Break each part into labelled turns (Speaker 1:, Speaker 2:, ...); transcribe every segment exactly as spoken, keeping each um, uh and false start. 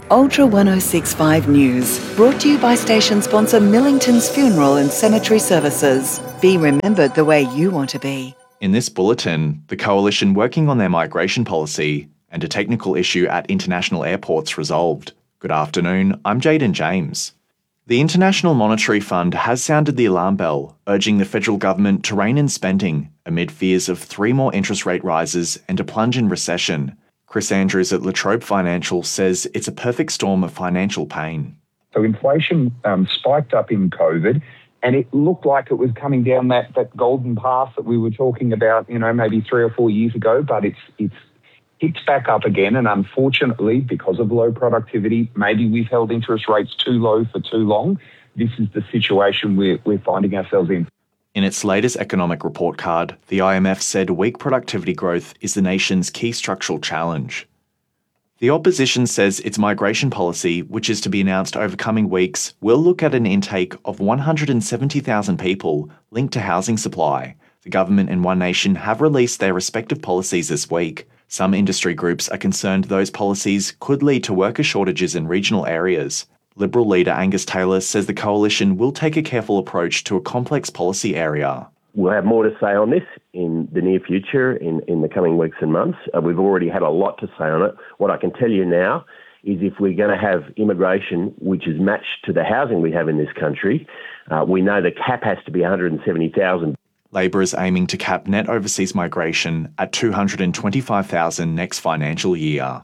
Speaker 1: Ultra one oh six point five News, brought to you by station sponsor Millington's Funeral and Cemetery Services. Be remembered the way you want to be.
Speaker 2: In this bulletin, the Coalition working on their migration policy and a technical issue at international airports resolved. Good afternoon, I'm Jaden James. The International Monetary Fund has sounded the alarm bell, urging the federal government to rein in spending amid fears of three more interest rate rises and a plunge in recession. Chris Andrews at La Trobe Financial says it's a perfect storm of financial pain.
Speaker 3: So inflation um, spiked up in COVID, and it looked like it was coming down that, that golden path that we were talking about, you know, maybe three or four years ago, but it's it's hits back up again. And unfortunately, because of low productivity, maybe we've held interest rates too low for too long. This is the situation we're, we're finding ourselves in.
Speaker 2: In its latest economic report card, the I M F said weak productivity growth is the nation's key structural challenge. The opposition says its migration policy, which is to be announced over coming weeks, will look at an intake of one hundred seventy thousand people linked to housing supply. The government and One Nation have released their respective policies this week. Some industry groups are concerned those policies could lead to worker shortages in regional areas. Liberal leader Angus Taylor says the Coalition will take a careful approach to a complex policy area.
Speaker 4: We'll have more to say on this in the near future, in, in the coming weeks and months. Uh, we've already had a lot to say on it. What I can tell you now is if we're going to have immigration which is matched to the housing we have in this country, uh, we know the cap has to be one hundred seventy thousand.
Speaker 2: Labor is aiming to cap net overseas migration at two hundred twenty-five thousand next financial year.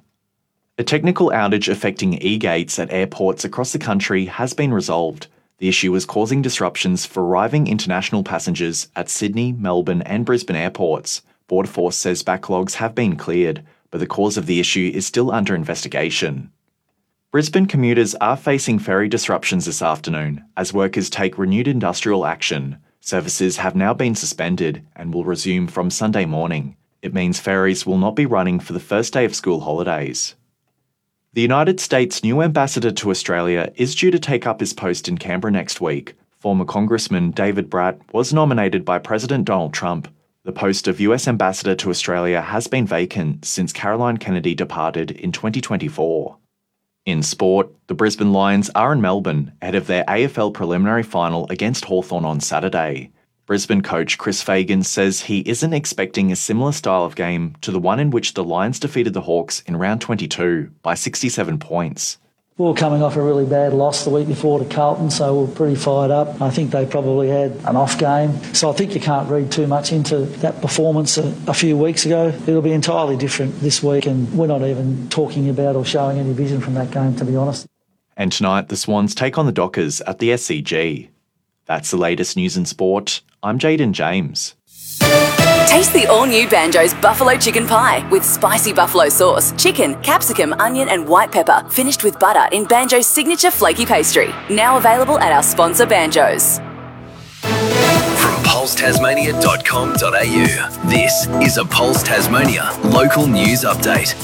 Speaker 2: A technical outage affecting e-gates at airports across the country has been resolved. The issue is causing disruptions for arriving international passengers at Sydney, Melbourne and Brisbane airports. Border Force says backlogs have been cleared, but the cause of the issue is still under investigation. Brisbane commuters are facing ferry disruptions this afternoon as workers take renewed industrial action. Services have now been suspended and will resume from Sunday morning. It means ferries will not be running for the first day of school holidays. The United States' new ambassador to Australia is due to take up his post in Canberra next week. Former Congressman David Bratt was nominated by President Donald Trump. The post of U S ambassador to Australia has been vacant since Caroline Kennedy departed in twenty twenty-four. In sport, the Brisbane Lions are in Melbourne ahead of their A F L preliminary final against Hawthorn on Saturday. Brisbane coach Chris Fagan says he isn't expecting a similar style of game to the one in which the Lions defeated the Hawks in round twenty-two by sixty-seven points.
Speaker 5: We were coming off a really bad loss the week before to Carlton, so we were pretty fired up. I think they probably had an off game, so I think you can't read too much into that performance a, a few weeks ago. It'll be entirely different this week, and we're not even talking about or showing any vision from that game, to be honest.
Speaker 2: And tonight, the Swans take on the Dockers at the S C G. That's the latest news in sport. I'm Jaden James.
Speaker 6: Taste the all-new Banjo's Buffalo Chicken Pie with spicy buffalo sauce, chicken, capsicum, onion and white pepper, finished with butter in Banjo's signature flaky pastry. Now available at our sponsor Banjo's.
Speaker 7: From pulse tasmania dot com dot a u, this is a Pulse Tasmania local news update.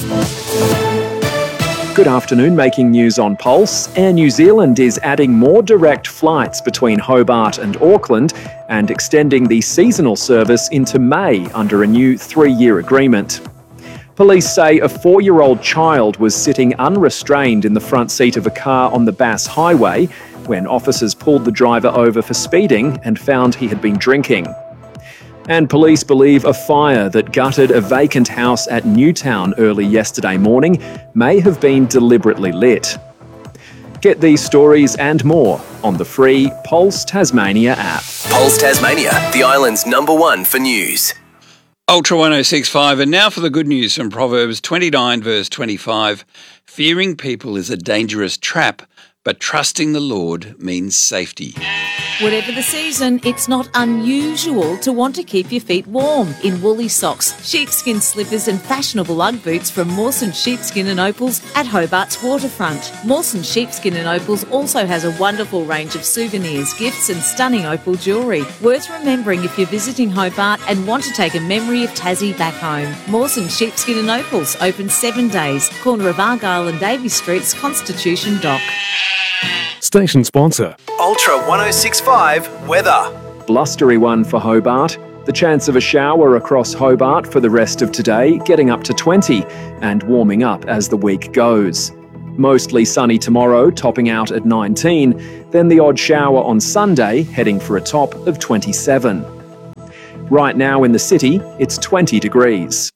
Speaker 8: Good afternoon, making news on Pulse. Air New Zealand is adding more direct flights between Hobart and Auckland and extending the seasonal service into May under a new three-year agreement. Police say a four-year-old child was sitting unrestrained in the front seat of a car on the Bass Highway when officers pulled the driver over for speeding and found he had been drinking. And police believe a fire that gutted a vacant house at Newtown early yesterday morning may have been deliberately lit. Get these stories and more on the free Pulse Tasmania app.
Speaker 7: Pulse Tasmania, the island's number one for news.
Speaker 9: Ultra one oh six point five, and now for the good news from Proverbs twenty-nine verse twenty-five. Fearing people is a dangerous trap, but trusting the Lord means safety.
Speaker 10: Whatever the season, it's not unusual to want to keep your feet warm in woolly socks, sheepskin slippers and fashionable Ugg boots from Mawson Sheepskin and Opals at Hobart's waterfront. Mawson Sheepskin and Opals also has a wonderful range of souvenirs, gifts and stunning opal jewellery. Worth remembering if you're visiting Hobart and want to take a memory of Tassie back home. Mawson Sheepskin and Opals, open seven days, corner of Argyle and Davey Streets, Constitution Dock.
Speaker 11: Station sponsor.
Speaker 7: Ultra one oh six point five weather.
Speaker 8: Blustery one for Hobart. The chance of a shower across Hobart for the rest of today, getting up to twenty and warming up as the week goes. Mostly sunny tomorrow, topping out at nineteen. Then the odd shower on Sunday, heading for a top of twenty-seven. Right now in the city, it's twenty degrees.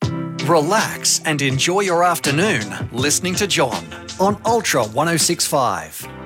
Speaker 12: Relax and enjoy your afternoon listening to John on Ultra one oh six point five.